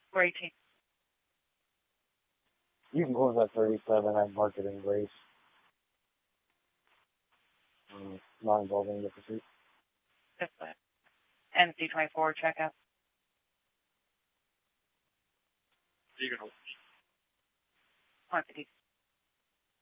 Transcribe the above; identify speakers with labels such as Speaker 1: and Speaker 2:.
Speaker 1: 418.
Speaker 2: You can close that 37. I'd mark it in grace. Not involving the pursuit.
Speaker 1: NC24, check out.
Speaker 3: You can hold.
Speaker 1: 150.